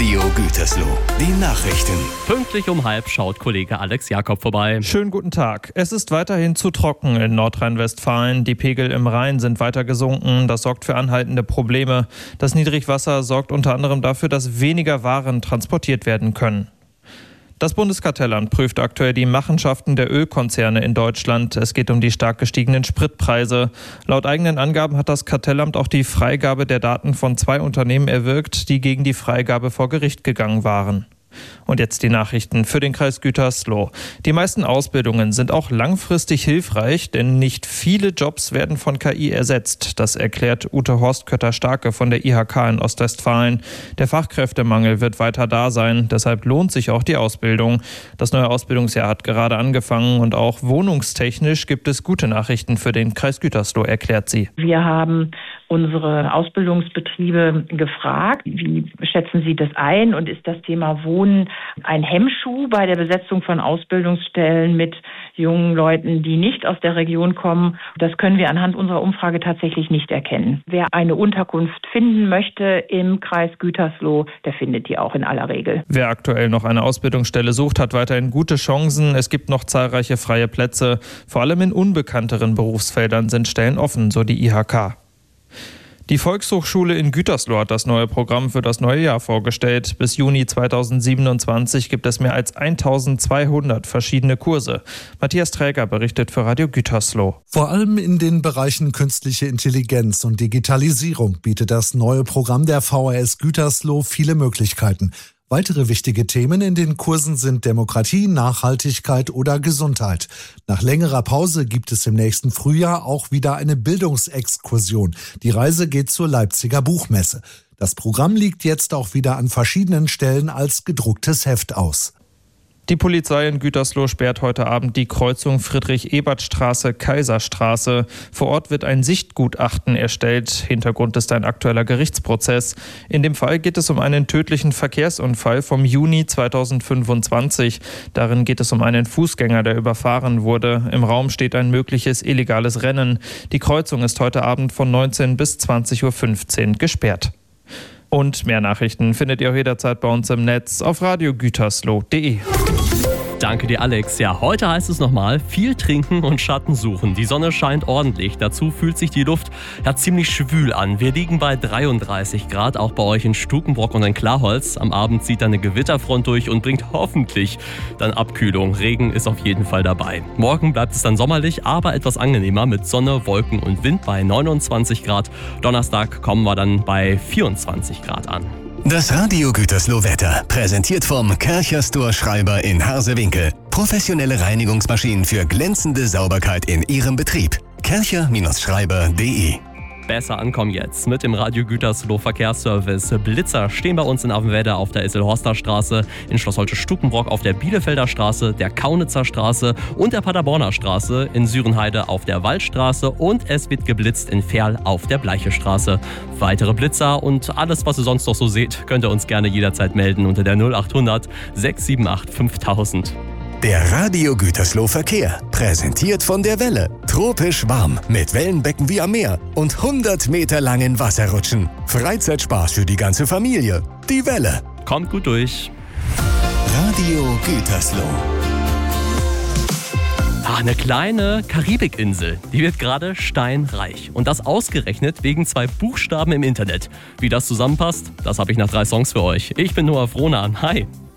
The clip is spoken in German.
Radio Gütersloh. Die Nachrichten. Pünktlich um 12:30 schaut Kollege Alex Jakob vorbei. Schönen guten Tag. Es ist weiterhin zu trocken in Nordrhein-Westfalen. Die Pegel im Rhein sind weiter gesunken. Das sorgt für anhaltende Probleme. Das Niedrigwasser sorgt unter anderem dafür, dass weniger Waren transportiert werden können. Das Bundeskartellamt prüft aktuell die Machenschaften der Ölkonzerne in Deutschland. Es geht um die stark gestiegenen Spritpreise. Laut eigenen Angaben hat das Kartellamt auch die Freigabe der Daten von 2 Unternehmen erwirkt, die gegen die Freigabe vor Gericht gegangen waren. Und jetzt die Nachrichten für den Kreis Gütersloh. Die meisten Ausbildungen sind auch langfristig hilfreich, denn nicht viele Jobs werden von KI ersetzt. Das erklärt Ute Horstkötter-Starke von der IHK in Ostwestfalen. Der Fachkräftemangel wird weiter da sein, deshalb lohnt sich auch die Ausbildung. Das neue Ausbildungsjahr hat gerade angefangen und auch wohnungstechnisch gibt es gute Nachrichten für den Kreis Gütersloh, erklärt sie. Wir haben unsere Ausbildungsbetriebe gefragt, wie schätzen Sie das ein und ist das Thema Wohnen ein Hemmschuh bei der Besetzung von Ausbildungsstellen mit jungen Leuten, die nicht aus der Region kommen? Das können wir anhand unserer Umfrage tatsächlich nicht erkennen. Wer eine Unterkunft finden möchte im Kreis Gütersloh, der findet die auch in aller Regel. Wer aktuell noch eine Ausbildungsstelle sucht, hat weiterhin gute Chancen. Es gibt noch zahlreiche freie Plätze. Vor allem in unbekannteren Berufsfeldern sind Stellen offen, so die IHK. Die Volkshochschule in Gütersloh hat das neue Programm für das neue Jahr vorgestellt. Bis Juni 2027 gibt es mehr als 1200 verschiedene Kurse. Matthias Träger berichtet für Radio Gütersloh. Vor allem in den Bereichen künstliche Intelligenz und Digitalisierung bietet das neue Programm der VHS Gütersloh viele Möglichkeiten. Weitere wichtige Themen in den Kursen sind Demokratie, Nachhaltigkeit oder Gesundheit. Nach längerer Pause gibt es im nächsten Frühjahr auch wieder eine Bildungsexkursion. Die Reise geht zur Leipziger Buchmesse. Das Programm liegt jetzt auch wieder an verschiedenen Stellen als gedrucktes Heft aus. Die Polizei in Gütersloh sperrt heute Abend die Kreuzung Friedrich-Ebert-Straße-Kaiserstraße. Vor Ort wird ein Sichtgutachten erstellt. Hintergrund ist ein aktueller Gerichtsprozess. In dem Fall geht es um einen tödlichen Verkehrsunfall vom Juni 2025. Darin geht es um einen Fußgänger, der überfahren wurde. Im Raum steht ein mögliches illegales Rennen. Die Kreuzung ist heute Abend von 19 bis 20.15 Uhr gesperrt. Und mehr Nachrichten findet ihr auch jederzeit bei uns im Netz auf radiogütersloh.de. Danke dir, Alex. Ja, heute heißt es nochmal, viel trinken und Schatten suchen. Die Sonne scheint ordentlich. Dazu fühlt sich die Luft ziemlich schwül an. Wir liegen bei 33 Grad, auch bei euch in Stukenbrock und in Klarholz. Am Abend zieht dann eine Gewitterfront durch und bringt hoffentlich dann Abkühlung. Regen ist auf jeden Fall dabei. Morgen bleibt es dann sommerlich, aber etwas angenehmer mit Sonne, Wolken und Wind bei 29 Grad. Donnerstag kommen wir dann bei 24 Grad an. Das Radio Gütersloh Wetter, präsentiert vom Kärcher Store Schreiber in Harsewinkel. Professionelle Reinigungsmaschinen für glänzende Sauberkeit in Ihrem Betrieb. kärcher-schreiber.de. Besser ankommen jetzt mit dem Radio Gütersloh Verkehrsservice. Blitzer stehen bei uns in Affenwedde auf der Isselhorster Straße, in Schloss Holte-Stukenbrock auf der Bielefelder Straße, der Kaunitzer Straße und der Paderborner Straße, in Sürenheide auf der Waldstraße und es wird geblitzt in Ferl auf der Bleichestraße. Weitere Blitzer und alles, was ihr sonst noch so seht, könnt ihr uns gerne jederzeit melden unter der 0800 678 5000. Der Radio Gütersloh Verkehr, präsentiert von der Welle. Tropisch warm, mit Wellenbecken wie am Meer und 100 Meter langen Wasserrutschen. Freizeitspaß für die ganze Familie. Die Welle. Kommt gut durch. Radio Gütersloh. Eine kleine Karibikinsel, die wird gerade steinreich. Und das ausgerechnet wegen 2 Buchstaben im Internet. Wie das zusammenpasst, das habe ich nach 3 Songs für euch. Ich bin Noah Frohnan. Hi.